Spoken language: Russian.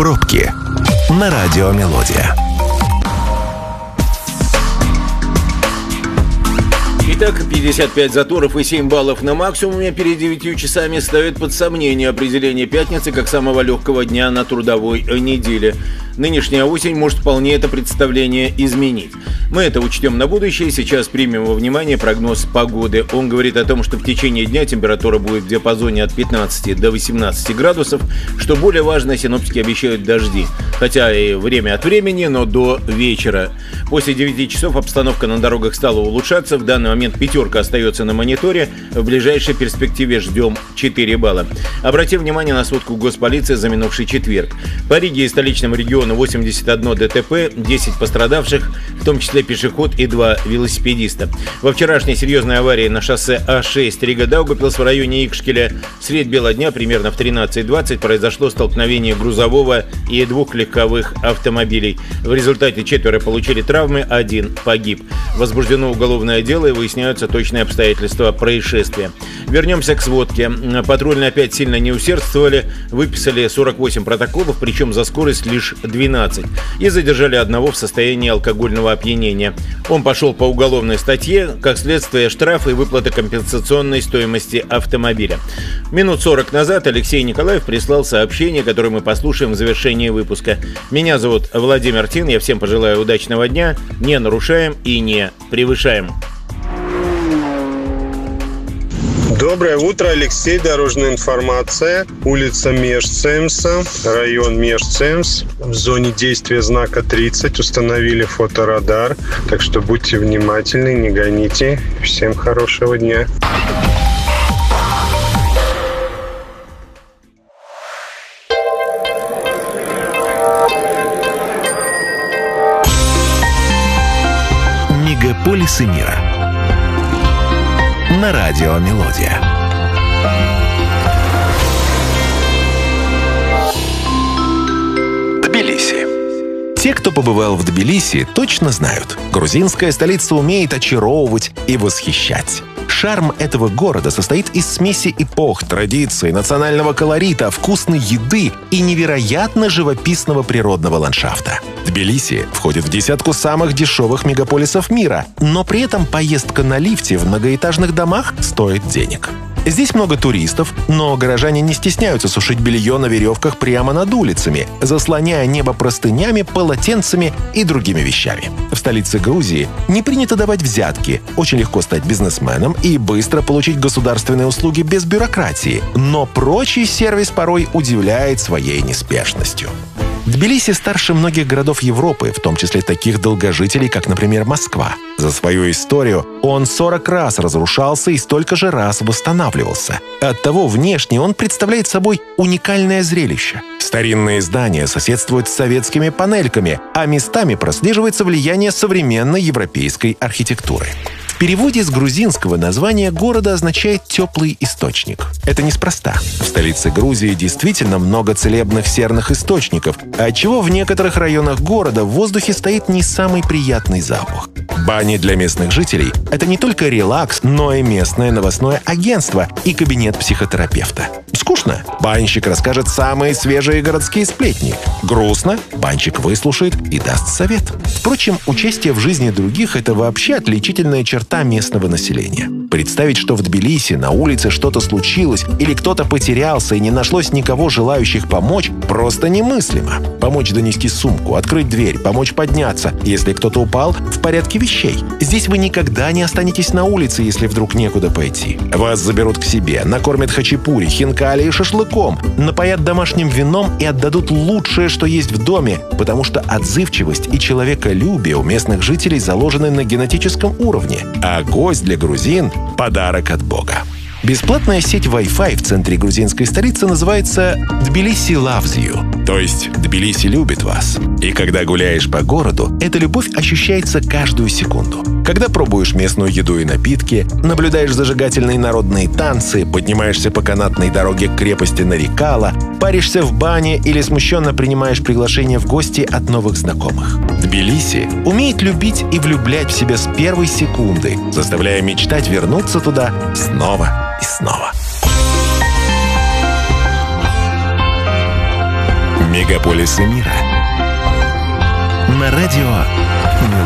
Пробки на радио «Мелодия». Итак, 55 заторов и 7 баллов на максимуме перед 9 часами ставят под сомнение определение пятницы как самого легкого дня на трудовой неделе. Нынешняя осень может вполне это представление изменить. Мы это учтем на будущее. Сейчас примем во внимание прогноз погоды. Он говорит о том, что в течение дня температура будет в диапазоне от 15 до 18 градусов. Что более важно, синоптики обещают дожди. Хотя и время от времени, но до вечера. После 9 часов обстановка на дорогах стала улучшаться. В данный момент пятерка остается на мониторе. В ближайшей перспективе ждем 4 балла. Обратим внимание на сводку Госполиции за минувший четверг. По Риге и столичному региону 81 ДТП, 10 пострадавших, в том числе пешеход и 2 велосипедиста. Во вчерашней серьезной аварии на шоссе А6 Рига-Даугавпилс в районе Икшкеля средь бела дня примерно в 13:20 произошло столкновение грузового и 2 легковых автомобилей. В результате 4 получили травмы, 1 погиб. Возбуждено уголовное дело и выясняются точные обстоятельства происшествия. Вернемся к сводке. Патрульные опять сильно не усердствовали, выписали 48 протоколов, причем за скорость лишь 12, и задержали одного в состоянии алкогольного опьянения. Он пошел по уголовной статье, как следствие штрафа и выплата компенсационной стоимости автомобиля. Минут 40 назад Алексей Николаев прислал сообщение, которое мы послушаем в завершении выпуска. Меня зовут Владимир Тин, я всем пожелаю удачного дня, не нарушаем и не превышаем. Доброе утро, Алексей. Дорожная информация. Улица Межцемса, район Межцемс. В зоне действия знака 30 установили фоторадар. Так что будьте внимательны, не гоните. Всем хорошего дня. Мегаполисы мира. На радио «Мелодия». Тбилиси. Те, кто побывал в Тбилиси, точно знают. Грузинская столица умеет очаровывать и восхищать. Шарм этого города состоит из смеси эпох, традиций, национального колорита, вкусной еды и невероятно живописного природного ландшафта. Тбилиси входит в десятку самых дешевых мегаполисов мира, но при этом поездка на лифте в многоэтажных домах стоит денег. Здесь много туристов, но горожане не стесняются сушить белье на веревках прямо над улицами, заслоняя небо простынями, полотенцами и другими вещами. В столице Грузии не принято давать взятки, очень легко стать бизнесменом и быстро получить государственные услуги без бюрократии, но прочий сервис порой удивляет своей неспешностью. Тбилиси старше многих городов Европы, в том числе таких долгожителей, как, например, Москва. За свою историю он 40 раз разрушался и столько же раз восстанавливался. Оттого внешне он представляет собой уникальное зрелище. Старинные здания соседствуют с советскими панельками, а местами прослеживается влияние современной европейской архитектуры. В переводе с грузинского название города означает «теплый источник». Это неспроста. В столице Грузии действительно много целебных серных источников, отчего в некоторых районах города в воздухе стоит не самый приятный запах. Бани для местных жителей – это не только релакс, но и местное новостное агентство и кабинет психотерапевта. Скучно? Банщик расскажет самые свежие городские сплетни. Грустно? Банщик выслушает и даст совет. Впрочем, участие в жизни других – это вообще отличительная черта местного населения. Представить, что в Тбилиси на улице что-то случилось или кто-то потерялся и не нашлось никого, желающих помочь, просто немыслимо. Помочь донести сумку, открыть дверь, помочь подняться, если кто-то упал, в порядке вещей. Здесь вы никогда не останетесь на улице, если вдруг некуда пойти. Вас заберут к себе, накормят хачапури, хинкали и шашлыком, напоят домашним вином и отдадут лучшее, что есть в доме, потому что отзывчивость и человеколюбие у местных жителей заложены на генетическом уровне, а гость для грузин – подарок от Бога. Бесплатная сеть Wi-Fi в центре грузинской столицы называется «Тбилиси loves you», то есть «Тбилиси любит вас». И когда гуляешь по городу, эта любовь ощущается каждую секунду. Когда пробуешь местную еду и напитки, наблюдаешь зажигательные народные танцы, поднимаешься по канатной дороге к крепости Нарикала, паришься в бане или смущенно принимаешь приглашение в гости от новых знакомых. Тбилиси умеет любить и влюблять в себя с первой секунды, заставляя мечтать вернуться туда снова и снова. Мегаполисы мира. На радио